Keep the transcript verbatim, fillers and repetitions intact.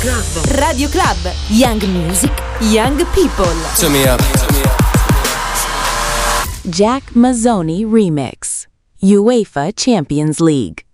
Radio Club, Young Music, Young People. Turn me up. Jack Mazzoni Remix, UEFA Champions League.